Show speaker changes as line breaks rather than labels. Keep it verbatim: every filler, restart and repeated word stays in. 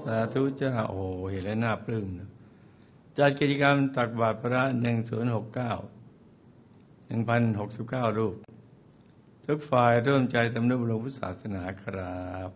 สาธุเจ้าโอ้เห็นแล้วน่าปลื้มนะจัดกิจกรรมตักบาตรพระหนึ่งศูนย์หกเก้าหนึ่งพันหกสิบเก้ารูปทุกฝ่ายร่วมใจสำนึกบำรุงพุทธศาสนาครับ